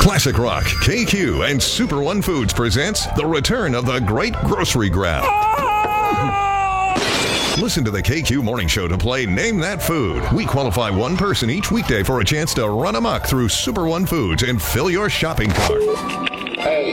Classic Rock, KQ, and Super One Foods presents the return of the Great Grocery Grab. Listen to the KQ Morning Show to play Name That Food. We qualify one person each weekday for a chance to run amok through Super One Foods and fill your shopping cart.